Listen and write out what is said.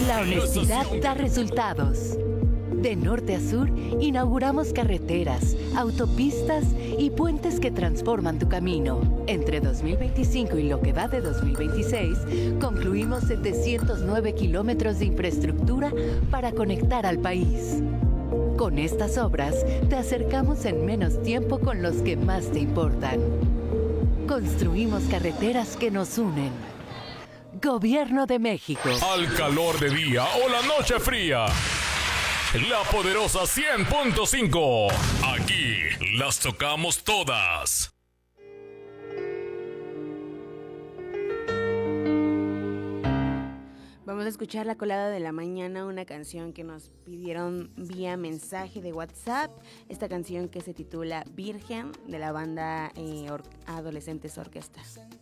La honestidad da resultados. De norte a sur, inauguramos carreteras, autopistas y puentes que transforman tu camino. Entre 2025 y lo que va de 2026, concluimos 709 kilómetros de infraestructura para conectar al país. Con estas obras, te acercamos en menos tiempo con los que más te importan. Construimos carreteras que nos unen. Gobierno de México. Al calor de día o la noche fría. La poderosa 100.5. Aquí las tocamos todas. Vamos a escuchar La Colada de la Mañana, una canción que nos pidieron vía mensaje de WhatsApp. Esta canción que se titula Virgen, de la banda Adolescentes Orquesta.